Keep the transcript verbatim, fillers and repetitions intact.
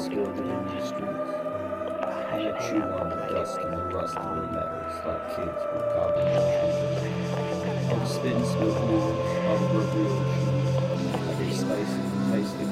spilled it in the streets. I'ma chew on the dust and the rust of the metals like kids with goblin trees. I'll spit and smoke moons, I'll reveal the truth. Like they spicy and tasty